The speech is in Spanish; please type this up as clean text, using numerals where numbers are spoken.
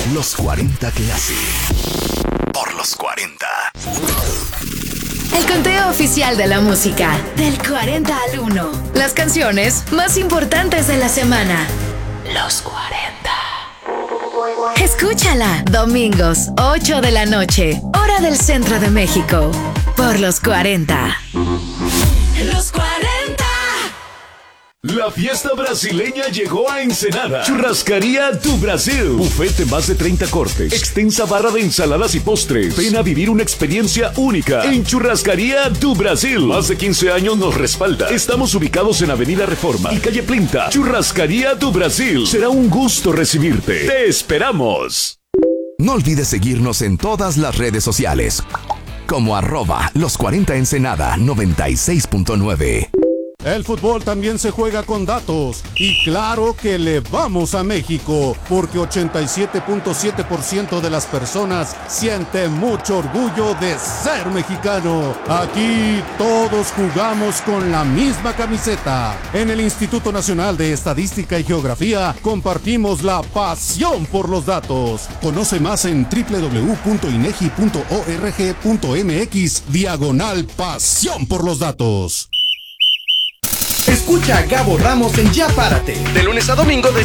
Los 40 Classic. Por los 40. El conteo oficial de la música. Del 40 al 1. Las canciones más importantes de la semana. Los 40. Escúchala. Domingos, 8 de la noche. Hora del centro de México. Por los 40. Los 40. La fiesta brasileña llegó a Ensenada. Churrascaría do Brasil. Buffet de más de 30 cortes. Extensa barra de ensaladas y postres. Ven a vivir una experiencia única en Churrascaría do Brasil. Más de 15 años nos respalda. Estamos ubicados en Avenida Reforma y Calle Plinta. Churrascaría do Brasil. Será un gusto recibirte. ¡Te esperamos! No olvides seguirnos en todas las redes sociales. Como @los 40 Ensenada 96.9. El fútbol también se juega con datos y claro que le vamos a México porque 87.7% de las personas siente mucho orgullo de ser mexicano. Aquí todos jugamos con la misma camiseta. En el Instituto Nacional de Estadística y Geografía compartimos la pasión por los datos. Conoce más en www.inegi.org.mx/pasión por los datos. Escucha a Gabo Ramos en Ya Párate, de lunes a domingo de